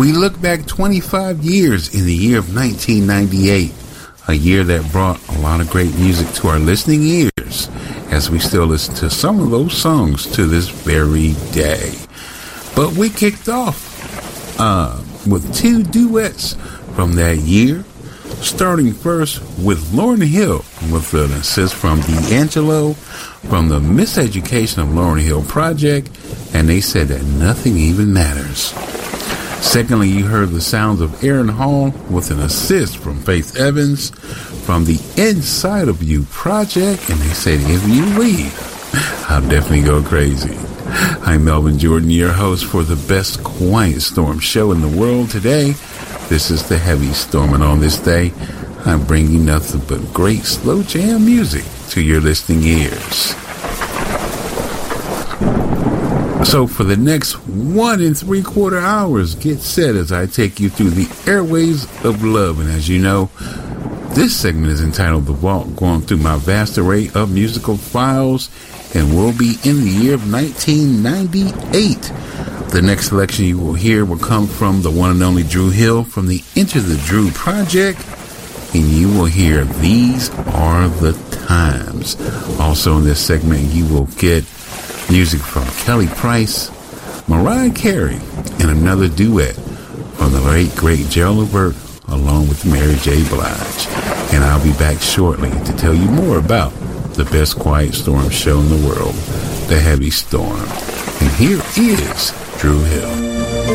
We look back 25 years in the year of 1998, a year that brought a lot of great music to our listening ears, as we still listen to some of those songs to this very day. But we kicked off with two duets from that year, starting first with Lauryn Hill with an assist from D'Angelo from the Miseducation of Lauryn Hill project, and they said that nothing even matters. Secondly, you heard the sounds of Aaron Hall with an assist from Faith Evans from the Inside of You project, and they said, if you leave, I'll definitely go crazy. I'm Melvin Jordan, your host for the best Quiet Storm show in the world today. This is the Heavy Storm, and on this day, I'm bringing nothing but great slow jam music to your listening ears. So for the next 1 3/4 hours, get set as I take you through the airways of love. And as you know, this segment is entitled The Vault, going through my vast array of musical files, and will be in the year of 1998. The next selection you will hear will come from the one and only Dru Hill from the Enter the Dru project, and you will hear These Are the Times. Also in this segment, you will get music from Kelly Price, Mariah Carey, and another duet from the late, great Gerald Levert, along with Mary J. Blige. And I'll be back shortly to tell you more about the best Quiet Storm show in the world, The Heavy Storm. And here is Dru Hill.